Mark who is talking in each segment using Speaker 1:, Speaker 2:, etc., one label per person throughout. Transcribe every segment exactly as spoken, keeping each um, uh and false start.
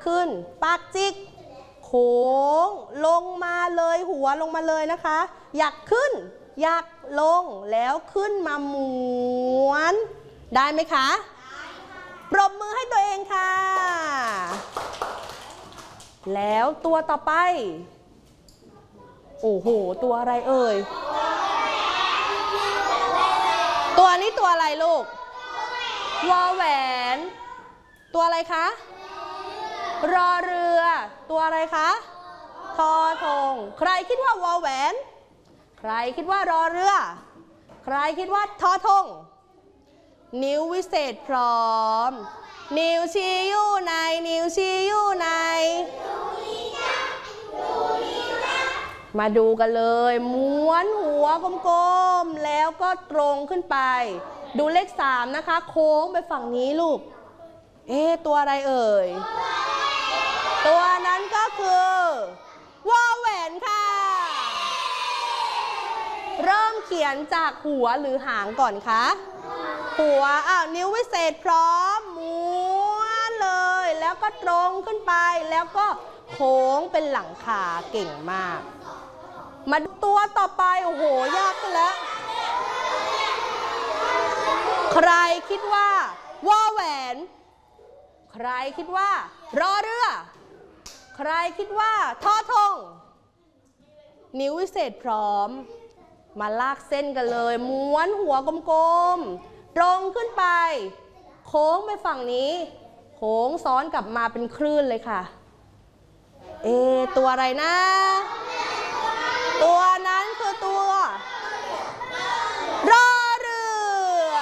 Speaker 1: ขึ้นปากจิกโค้งลงมาเลยหัวลงมาเลยนะคะอยากขึ้นอยากลงแล้วขึ้นมาหมุนได้ไหมคะปรบมือให้ตัวเองค่ะแล้วตัวต่อไปโอ้โหตัวอะไรเอ่ยตัวนี้ตัวอะไรลูกวอแหวนตัวอะไรคะรอเรือตัวอะไรคะทอธงใครคิดว่าวอแหวนใครคิดว่ารอเรือใครคิดว่าทอธงนิ้ววิเศษพร้อมนิ้วชี้อยู่ไหนนิ้วชี้อยู่ไหนมาดูกันเลยม้วนหัวกลมๆแล้วก็ตรงขึ้นไปดูเลขสามนะคะโค้งไปฝั่งนี้ลูกเอ๊ะตัวอะไรเอ่ยตัวนั้นก็คือวอแหวนค่ะเริ่มเขียนจากหัวหรือหางก่อนคะหัวอ้าวนิ้ววิเศษพร้อมม้วนเลยแล้วก็ตรงขึ้นไปแล้วก็โค้งเป็นหลังคาเก่งมากมาดูตัวต่อไปโอ้โหยากขึ้นแล้วใครคิดว่าวอแหวนใครคิดว่ารอเรือใครคิดว่าทอธงนิ้ววิเศษพร้อมมาลากเส้นกันเลยม้วนหัวกลมๆตรงขึ้นไปโค้งไปฝั่งนี้โค้งซ้อนกลับมาเป็นคลื่นเลยค่ะเอตัวอะไรนะตัวนั้นคือตัวรอเรือ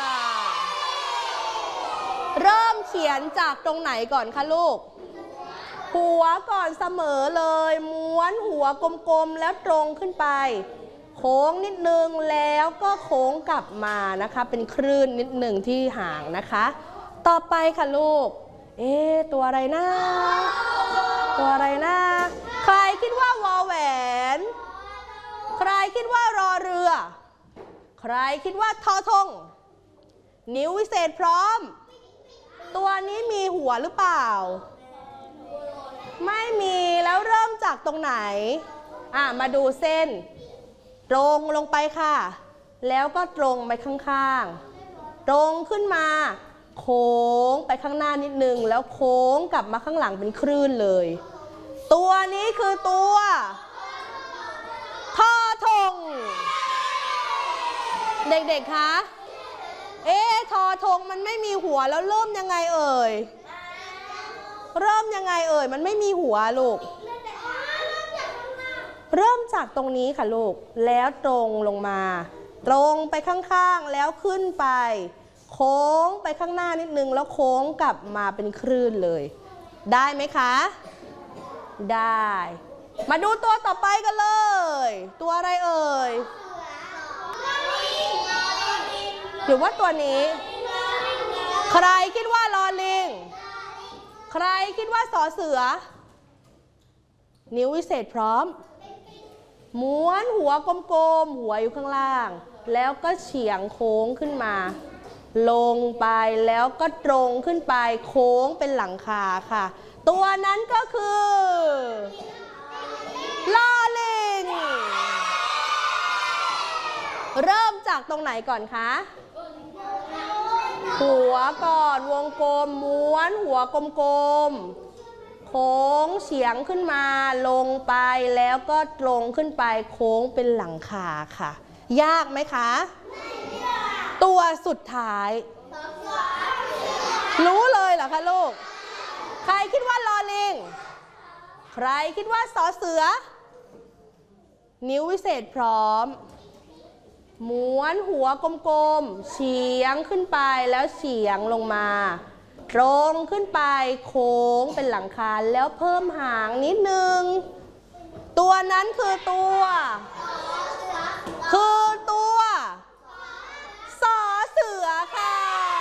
Speaker 1: เริ่มเขียนจากตรงไหนก่อนคะลูกหัวก่อนเสมอเลยม้วนหัวกลมๆแล้วตรงขึ้นไปโค้งนิดนึงแล้วก็โค้งกลับมานะคะเป็นคลื่นนิดหนึ่งที่หางนะคะต่อไปค่ะลูกเอ๊ะตัวอะไรนะตัวอะไรนะใครคิดว่าวอแหวนใครคิดว่ารอเรือใครคิดว่าทอธงนิ้ววิเศษพร้อมตัวนี้มีหัวหรือเปล่าไม่มีแล้วเริ่มจากตรงไหนอ่ะมาดูเส้นตรงลงไปค่ะแล้วก็ตรงไปข้างๆตรงขึ้นมาโค้งไปข้างหน้านิดนึงแล้วโค้งกลับมาข้างหลังเป็นคลื่นเลยตัวนี้คือตัวทอธงเด็กๆคะเอ๊ะทอธงมันไม่มีหัวแล้วเริ่มยังไงเอ่ยเริ่มยังไงเอ่ยมันไม่มีหัวลูกเริ่มจากตรงนี้ค่ะลูกแล้วตรงลงมาตรงไปข้างๆแล้วขึ้นไปโค้งไปข้างหน้านิดนึงแล้วโค้งกลับมาเป็นคลื่นเลยได้ไหมคะได้มาดูตัวต่อไปกันเลยตัวอะไรเอ่ยหรือว่าตัวนี้ใครคิดว่าลอลิงใครคิดว่าสอเสือนิ้ววิเศษพร้อมม้วนหัวกลมๆหัวอยู่ข้างล่างแล้วก็เฉียงโค้งขึ้นมาลงไปแล้วก็ตรงขึ้นไปโค้งเป็นหลังคาค่ะตัวนั้นก็คือลอลิงเริ่มจากตรงไหนก่อนคะหัวก่อนวงกลมม้วนหัวกลมๆโค้งเฉียงขึ้นมาลงไปแล้วก็ตรงขึ้นไปโค้งเป็นหลังคาค่ะยากไหมคะตัวสุดท้ายรู้เลยเหรอคะลูกใครคิดว่าลอลิงใครคิดว่าสอเสือนิ้ววิเศษพร้อมม้วนหัวกลมๆเฉียงขึ้นไปแล้วเฉียงลงมาตรงขึ้นไปโค้งเป็นหลังคาแล้วเพิ่มหางนิดนึงตัวนั้นคือตัวคือตัวสอเสือค่ะ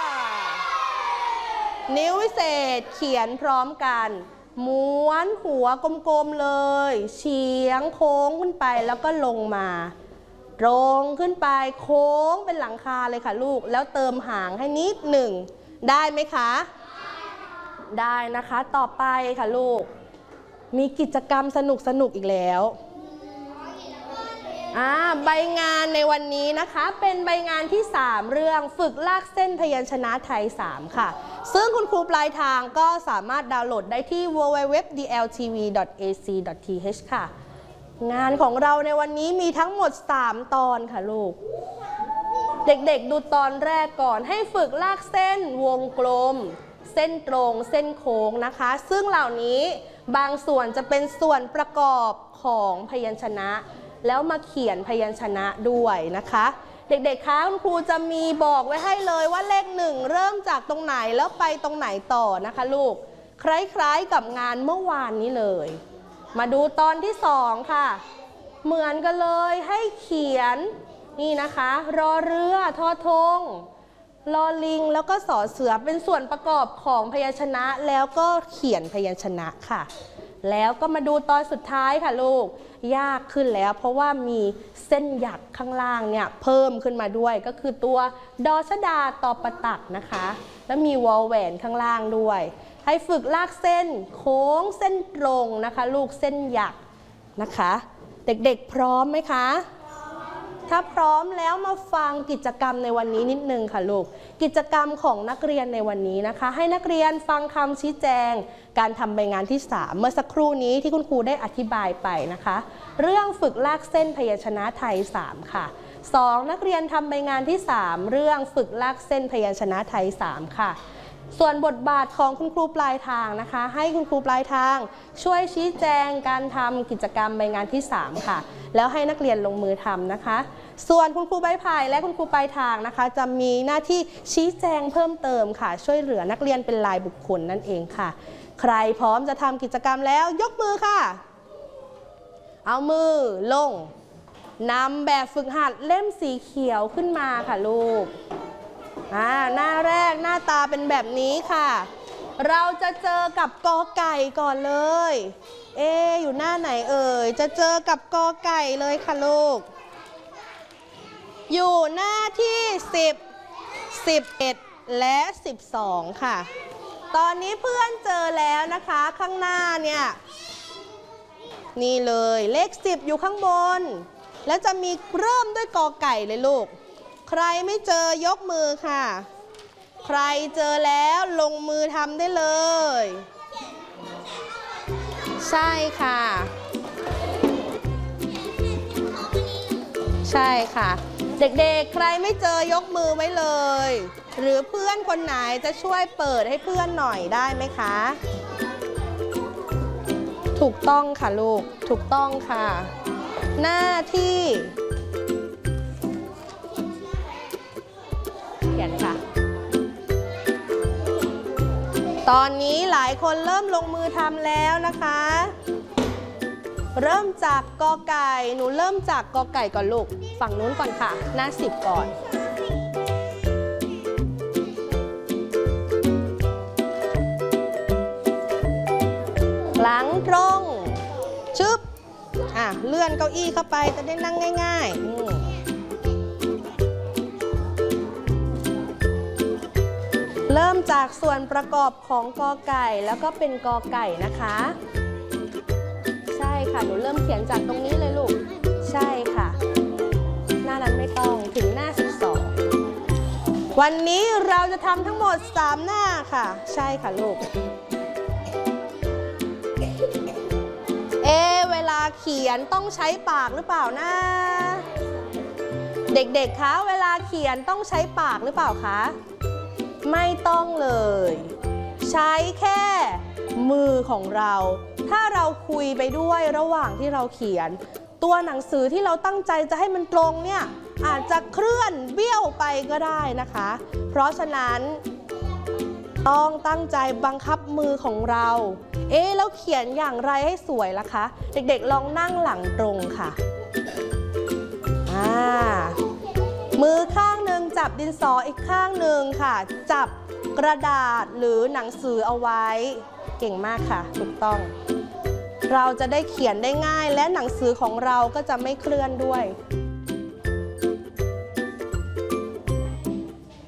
Speaker 1: นิ้ววิเศษเขียนพร้อมกันม้วนหัวกลมๆเลยเฉียงโค้งขึ้นไปแล้วก็ลงมาตรงขึ้นไปโค้งเป็นหลังคาเลยค่ะลูกแล้วเติมหางให้นิดหนึ่งได้ไหมคะได้นะคะต่อไปค่ะลูกมีกิจกรรมสนุกสนุกอีกแล้วอ่าใบงานในวันนี้นะคะเป็นใบงานที่สามเรื่องฝึกลากเส้นพยัญชนะไทยสามค่ะซึ่งคุณครูปลายทางก็สามารถดาวน์โหลดได้ที่ ดับเบิลยู ดับเบิลยู ดับเบิลยู ดอท ดี แอล ที วี ดอท เอ ซี ดอท ที เอช ค่ะงานของเราในวันนี้มีทั้งหมดสามตอนค่ะลูกเด็กๆดูตอนแรกก่อนให้ฝึกลากเส้นวงกลมเส้นตรงเส้นโค้งนะคะซึ่งเหล่านี้บางส่วนจะเป็นส่วนประกอบของพยัญชนะแล้วมาเขียนพยัญชนะด้วยนะคะเด็กๆคะคุณครูจะมีบอกไว้ให้เลยว่าเลขหนึ่งเริ่มจากตรงไหนแล้วไปตรงไหนต่อนะคะลูกคล้ายๆกับงานเมื่อวานนี้เลยมาดูตอนที่สองค่ะเหมือนกันเลยให้เขียนนี่นะคะรอเรือทอทงลอลิงแล้วก็สอเสือเป็นส่วนประกอบของพยัญชนะแล้วก็เขียนพยัญชนะค่ะแล้วก็มาดูตอนสุดท้ายค่ะลูกยากขึ้นแล้วเพราะว่ามีเส้นหยักข้างล่างเนี่ยเพิ่มขึ้นมาด้วยก็คือตัวดอชดาตอประตักนะคะแล้วมีวอลแหวนข้างล่างด้วยให้ฝึกลากเส้นโค้งเส้นตรงนะคะลูกเส้นหยักนะคะเด็กๆพร้อมไหมคะถ้าพร้อมแล้วมาฟังกิจกรรมในวันนี้นิดนึงค่ะลูกกิจกรรมของนักเรียนในวันนี้นะคะให้นักเรียนฟังคำชี้แจงการทำใบงานที่สามเมื่อสักครู่นี้ที่คุณครูได้อธิบายไปนะคะเรื่องฝึกลากเส้นพยัญชนะไทยสามค่ะสองนักเรียนทำใบงานที่สามเรื่องฝึกลากเส้นพยัญชนะไทยสามค่ะส่วนบทบาทของคุณครูปลายทางนะคะให้คุณครูปลายทางช่วยชี้แจงการทำกิจกรรมใบงานที่สามค่ะแล้วให้นักเรียนลงมือทำนะคะส่วนคุณครูใบพายและคุณครูปลายทางนะคะจะมีหน้าที่ชี้แจงเพิ่มเติมค่ะช่วยเหลือนักเรียนเป็นรายบุคคลนั่นเองค่ะใครพร้อมจะทำกิจกรรมแล้วยกมือค่ะเอามือลงนำแบบฝึกหัดเล่มสีเขียวขึ้นมาค่ะลูกอ่าหน้าแรกหน้าตาเป็นแบบนี้ค่ะเราจะเจอกับกอไก่ก่อนเลยเออยู่หน้าไหนเอ่ยจะเจอกับกอไก่เลยค่ะลูกอยู่หน้าที่สิบ สิบเอ็ดและสิบสองค่ะตอนนี้เพื่อนเจอแล้วนะคะข้างหน้าเนี่ยนี่เลยเลขสิบอยู่ข้างบนแล้วจะมีเริ่มด้วยกอไก่เลยลูกใครไม่เจอยกมือค่ะใครเจอแล้วลงมือทำได้เลยใช่ค่ะใช่ค่ะเด็กๆใครไม่เจอยกมือไว้เลยหรือเพื่อนคนไหนจะช่วยเปิดให้เพื่อนหน่อยได้ไหมคะถูกต้องค่ะลูกถูกต้องค่ะหน้าที่เขียนค่ะตอนนี้หลายคนเริ่มลงมือทำแล้วนะคะเริ่มจากกอไก่หนูเริ่มจากกอไก่ก่อนลูกฝั่งนู้นก่อนค่ะหน้าสิบก่อนหลังตรงชึบอ่ะเลื่อนเก้าอี้เข้าไปจะได้นั่งง่ายๆเริ่มจากส่วนประกอบของกอไก่แล้วก็เป็นกอไก่นะคะใช่ค่ะหนูเริ่มเขียนจากตรงนี้เลยลูกใช่ค่ะหน้านั้นไม่ต้องถึงหน้าสิบสองวันนี้เราจะทำทั้งหมดสามหน้าค่ะใช่ค่ะลูกเอ๊ะเวลาเขียนต้องใช้ปากหรือเปล่านะเด็กๆคะเวลาเขียนต้องใช้ปากหรือเปล่าคะไม่ต้องเลยใช้แค่มือของเราถ้าเราคุยไปด้วยระหว่างที่เราเขียนตัวหนังสือที่เราตั้งใจจะให้มันตรงเนี่ยอาจจะเคลื่อนเบี้ยวไปก็ได้นะคะเพราะฉะนั้นต้องตั้งใจบังคับมือของเราเอ๊ะแล้วเขียนอย่างไรให้สวยล่ะคะเด็กๆลองนั่งหลังตรงค่ะอ่ามือข้างหนึ่งจับดินสออีกข้างหนึ่งค่ะจับกระดาษหรือหนังสือเอาไว้เก่งมากค่ะถูกต้องเราจะได้เขียนได้ง่ายและหนังสือของเราก็จะไม่เคลื่อนด้วย